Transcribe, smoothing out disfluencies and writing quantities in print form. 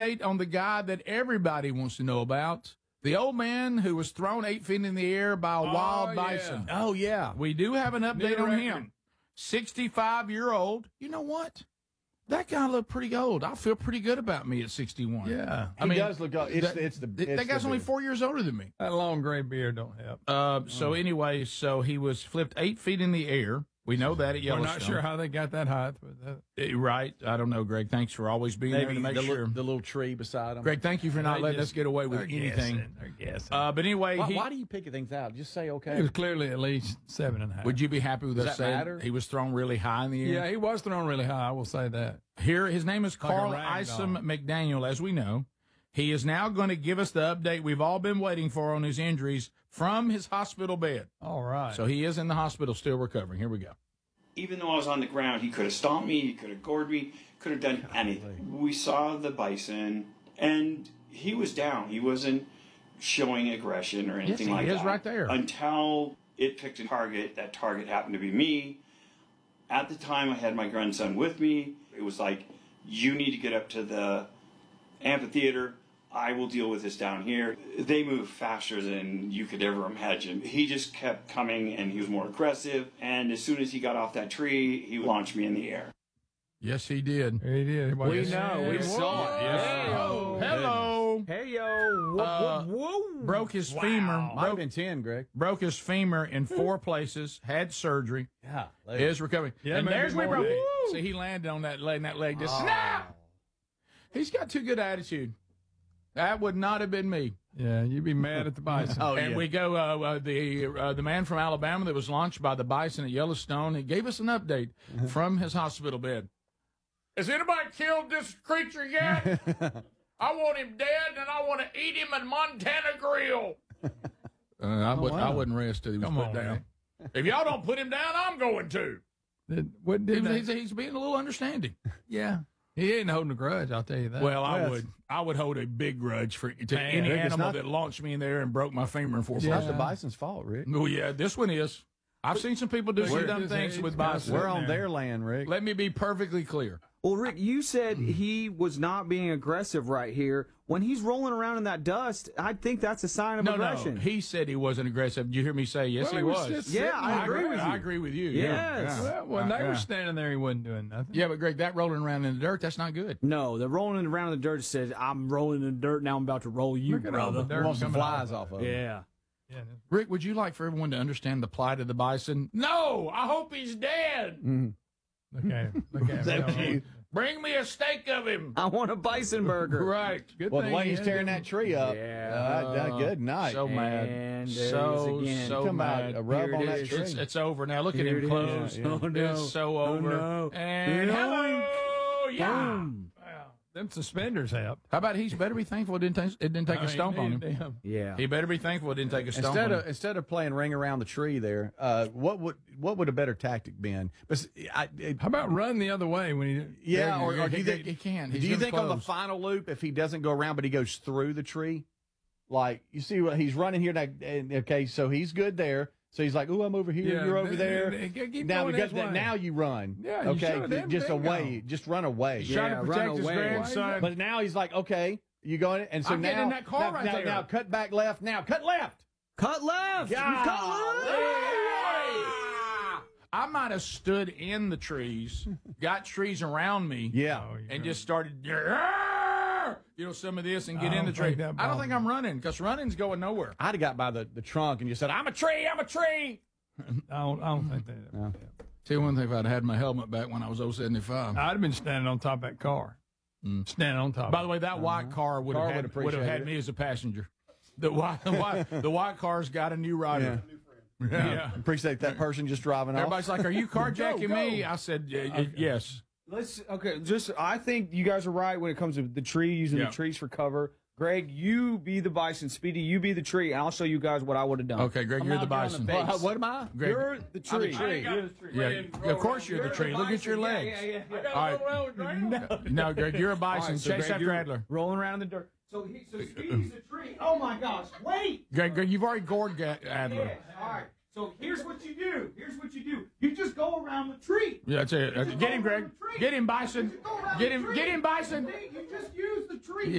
update on the guy that everybody wants to know about. The old man who was thrown 8 feet in the air by a wild bison. Oh, yeah. We do have an update on him. 65-year-old. You know what? That guy looked pretty old. I feel pretty good about me at 61. Yeah. I mean, he does look old. That guy's only 4 years older than me. That long gray beard don't help. So anyway, he was flipped 8 feet in the air. We know that at Yellowstone. We're not sure how they got that height. But right. I don't know, Greg. Thanks for always being there to make sure. The little tree beside him. Greg, thank you for not letting us get away with anything. They're guessing. But anyway, why do you pick things out? Just say okay. He was clearly at least 7.5. Would you be happy with us saying matter? he was thrown really high in the air? Yeah, he was thrown really high. I will say that. Here, his name is Like a Carl rag Isom doll. McDaniel, as we know. He is now going to give us the update we've all been waiting for on his injuries from his hospital bed. All right. So he is in the hospital still recovering. Here we go. Even though I was on the ground, he could have stomped me, he could have gored me, could have done anything. We saw the bison, and he was down. He wasn't showing aggression or anything like that. Yes, he is right there. Until it picked a target. That target happened to be me. At the time, I had my grandson with me. It was like, you need to get up to the amphitheater. I will deal with this down here. They move faster than you could ever imagine. He just kept coming, and he was more aggressive. And as soon as he got off that tree, he launched me in the air. Yes, he did. He did. We know. We saw it. Yes. Hey-yo. Hello. Hey, yo. Whoa. Broke his femur. Might have been 10, Greg. Broke his femur in 4 places. Had surgery. Yeah. Is recovering. Yeah, and maybe there's where he more. broke. See, he landed on that leg, and that leg just snap. He's got too good attitude. That would not have been me. Yeah, you'd be mad at the bison. And we go, the man from Alabama that was launched by the bison at Yellowstone, he gave us an update from his hospital bed. Has anybody killed this creature yet? I want him dead, and I want to eat him at Montana Grill. I wouldn't rest till he was put down. If y'all don't put him down, I'm going to. He's being a little understanding. Yeah. He ain't holding a grudge, I'll tell you that. Well, I would hold a big grudge to any animal that launched me in there and broke my femur in 4 places. It's not the bison's fault, Rick. Oh, yeah, this one is. I've seen some people do some dumb things with bison. We're on their land, Rick. Let me be perfectly clear. Well, Rick, you said he was not being aggressive right here. When he's rolling around in that dust, I think that's a sign of aggression. No, he said he wasn't aggressive. Did you hear me say yes, he was? Yeah, I agree with you. I agree with you. Yes. Yeah. Well, when they were standing there, he wasn't doing nothing. Yeah, but Greg, that rolling around in the dirt, that's not good. No, the rolling around in the dirt says, I'm rolling in the dirt, now I'm about to roll you, Look at all the brother. dirt Want some coming flies off of it. Yeah. Yeah. Rick, would you like for everyone to understand the plight of the bison? No, I hope he's dead. Look at him. Look at him. Bring me a steak of him. I want a bison burger. Right. Good Well, thing the way he he's had tearing them. that tree up. Yeah. Good night. So mad. And there So it is again. so Come mad. out, a rub Here on it that is. tree. It's over now. Look at Here him it close. is. Oh, no. It's so Oh, over. no. And No. yeah. Boom. Them suspenders helped. How about he's better be thankful it didn't take a stomp on him. Yeah. He better be thankful it didn't take a stomp on him. Instead of playing ring around the tree there, what would a better tactic been? But How about run the other way when he? yeah, or do you think he can? Do you think on the final loop, if he doesn't go around but he goes through the tree, like you see what he's running here? Okay, so he's good there. So he's like, "Ooh, I'm over here. Yeah, you're over there." keep Now going because this way. now you run. Yeah, you okay, should have. just Bingo. away, just run away. Yeah. Trying to protect run his away. grandson. But now he's like, "Okay, you going?" And so I'm now getting in that car now, right now, there. now cut back left. Now cut left. Cut left. Cut left. I might have stood in the trees, got trees around me, Yeah. and just started, some of this and get I in the don't tree. think that I don't bothers think I'm running because running's going nowhere. I'd have got by the trunk and just said, "I'm a tree. I'm a tree." I don't think that. Tell you one thing, if I'd had my helmet back when I was 075. I'd have been standing on top of that car. Standing on top. By the way, that white car would have appreciate had it. me as a passenger. The white car's got a new rider. Yeah. Appreciate that person just driving off. Everybody's like, "Are you carjacking me?" I said, "Yes." I think you guys are right when it comes to the tree, using the trees for cover. Greg, you be the bison. Speedy, you be the tree, and I'll show you guys what I would have done. Okay, Greg, you're the bison. What am I? Greg, You're the tree. Yeah, of course you're the tree. Look at your legs. All right. No, Greg, you're a bison. So Chase Greg, after you're Adler. rolling around in the dirt. So Speedy's the tree. Oh my gosh! Wait. Greg, you've already gored Adler. Yeah. All right. So here's what you do. You just go around the tree. Yeah, that's it. Get him, Greg. Get him, bison. Get him, bison. You just use the tree.